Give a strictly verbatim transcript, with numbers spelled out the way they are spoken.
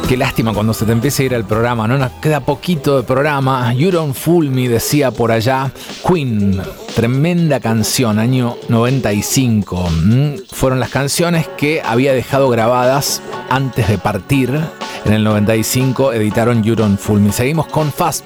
Qué lástima cuando se te empieza a ir el programa, ¿no? Nos queda poquito de programa. You Don't Fool Me, decía por allá Queen. Tremenda canción, año noventa y cinco. ¿Mm? Fueron las canciones que había dejado grabadas antes de partir. En el noventa y cinco editaron You Don't Fool Me. Seguimos con Fast